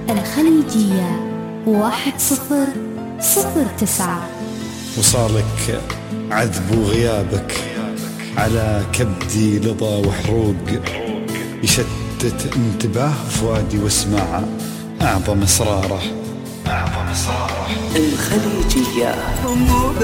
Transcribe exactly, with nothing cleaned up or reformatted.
الخليجية واحد صفر صفر تسعة. وصار لك عذب وغيابك على كبدي لظى وحروق، يشتت انتباه فؤادي واسمع أعظم إصراره أعظم إصراره. الخليجية